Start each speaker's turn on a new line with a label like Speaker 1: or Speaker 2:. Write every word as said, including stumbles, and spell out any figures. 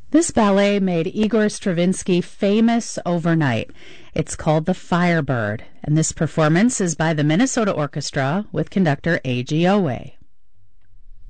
Speaker 1: This ballet made Igor Stravinsky famous overnight. It's called The Firebird, and this performance is by the Minnesota Orchestra with conductor A G Owe.